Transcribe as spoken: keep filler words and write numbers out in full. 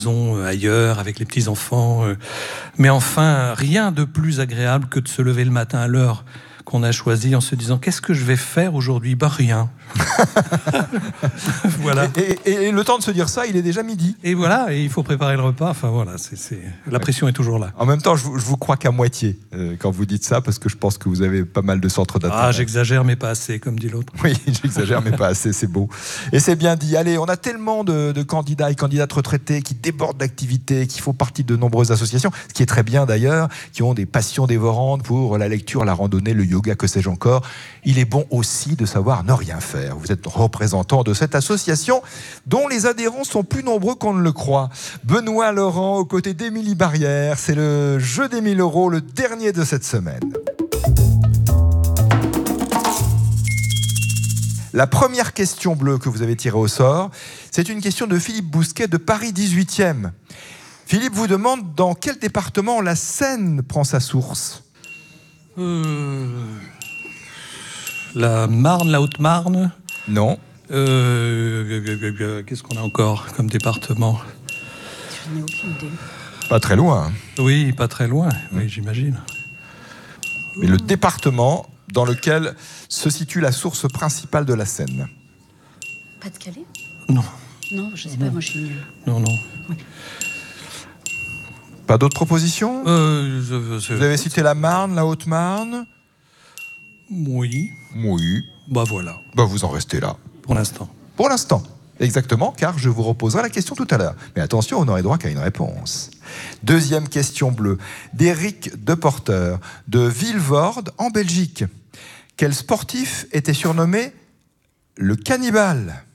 ailleurs, avec les petits-enfants. Mais enfin, rien de plus agréable que de se lever le matin à l'heure qu'on a choisi en se disant « Qu'est-ce que je vais faire aujourd'hui ?» Bah rien. Voilà. Et, et, et le temps de se dire ça, il est déjà midi. Et voilà, et il faut préparer le repas. Enfin voilà, c'est, c'est... la pression est toujours là. En même temps, je vous, je vous crois qu'à moitié euh, quand vous dites ça, parce que je pense que vous avez pas mal de centres d'intérêt. Ah, j'exagère, mais pas assez, comme dit l'autre. Oui, j'exagère, mais pas assez, c'est beau. Et c'est bien dit. Allez, on a tellement de, de candidats et candidates retraités qui débordent d'activités, qui font partie de nombreuses associations, ce qui est très bien d'ailleurs, qui ont des passions dévorantes pour la lecture, la randonnée, le yoga, que sais-je encore. Il est bon aussi de savoir ne rien faire. Vous êtes représentant de cette association dont les adhérents sont plus nombreux qu'on ne le croit. Benoît Laurent aux côtés d'Émilie Barrière. C'est le jeu des mille euros, le dernier de cette semaine. La première question bleue que vous avez tirée au sort, c'est une question de Philippe Bousquet de Paris dix-huitième. Philippe vous demande dans quel département la Seine prend sa source. Euh... La Marne, la Haute-Marne. Non. Euh... Qu'est-ce qu'on a encore comme département? Je n'ai aucune idée. Pas très loin. Oui, pas très loin, oui, j'imagine. Mais le département dans lequel se situe la source principale de la Seine. Pas-de-Calais? Non. Non, je sais pas, non. moi je suis nulle. Non, non. Oui. Pas d'autres propositions euh, je, je... Vous avez cité la Marne, la Haute-Marne? Oui. Oui. Bah voilà. Bah vous en restez là. Pour l'instant. Pour l'instant. Exactement, car je vous reposerai la question tout à l'heure. Mais attention, on n'aurait droit qu'à une réponse. Deuxième question bleue, d'Éric Deporteur, de Vilvoorde, en Belgique. Quel sportif était surnommé le cannibale?